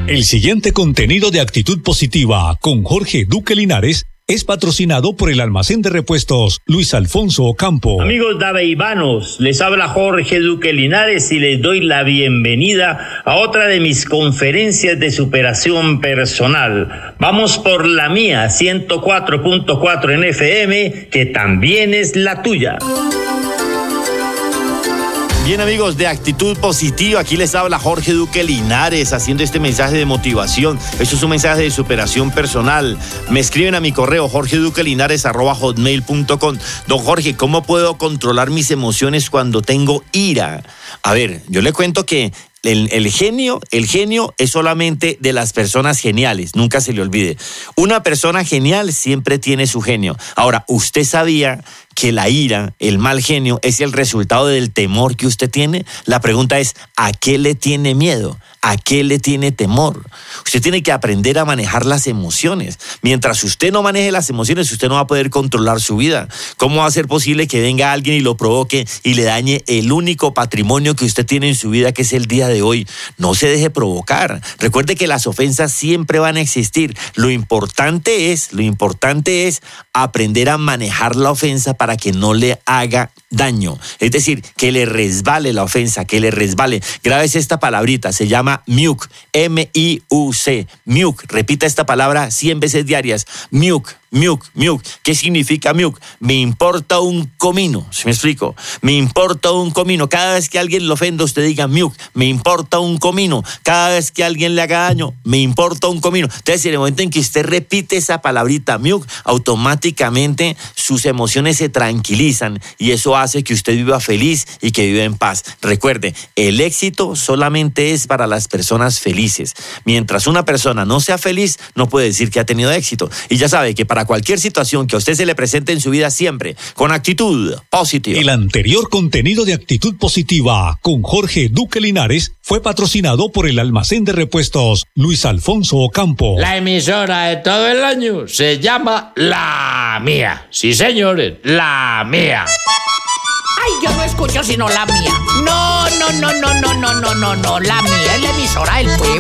El siguiente contenido de Actitud Positiva con Jorge Duque Linares es patrocinado por el almacén de repuestos Luis Alfonso Ocampo. Amigos daveivanos, les habla Jorge Duque Linares y les doy la bienvenida a otra de mis conferencias de superación personal. Vamos por la mía, 104.4 en FM, que también es la tuya. Bien, amigos de Actitud Positiva, aquí les habla Jorge Duque Linares haciendo este mensaje de motivación. Esto es un mensaje de superación personal. Me escriben a mi correo jorgeduquelinares@hotmail.com. Don Jorge, ¿cómo puedo controlar mis emociones cuando tengo ira? A ver, yo le cuento que el genio es solamente de las personas geniales, nunca se le olvide. Una persona genial siempre tiene su genio. Ahora, ¿usted sabía que la ira, el mal genio, es el resultado del temor que usted tiene? La pregunta es, ¿a qué le tiene miedo? ¿A qué le tiene temor? Usted tiene que aprender a manejar las emociones. Mientras usted no maneje las emociones, usted no va a poder controlar su vida. ¿Cómo va a ser posible que venga alguien y lo provoque y le dañe el único patrimonio que usted tiene en su vida, que es el día de hoy? No se deje provocar. Recuerde que las ofensas siempre van a existir. Lo importante es aprender a manejar la ofensa para que no le haga daño. Es decir, que le resbale la ofensa, que le resbale. Grábese esta palabrita, se llama miuk, M-I-U-C, miuk. Repita esta palabra 100 veces diarias, miuk. Miuk. ¿Qué significa miuk? Me importa un comino. ¿Sí me explico? Me importa un comino. Cada vez que alguien lo ofenda, usted diga miuk. Me importa un comino. Cada vez que alguien le haga daño, me importa un comino. Entonces, en el momento en que usted repite esa palabrita miuk, automáticamente sus emociones se tranquilizan y eso hace que usted viva feliz y que viva en paz. Recuerde, el éxito solamente es para las personas felices. Mientras una persona no sea feliz, no puede decir que ha tenido éxito. Y ya sabe que para cualquier situación que a usted se le presente en su vida, siempre con actitud positiva. El anterior contenido de Actitud Positiva con Jorge Duque Linares fue patrocinado por el almacén de repuestos Luis Alfonso Ocampo. La emisora de todo el año se llama La Mía. Sí, señores, La Mía. Ay, yo no escucho sino La Mía. No, la mía es la emisora del pueblo.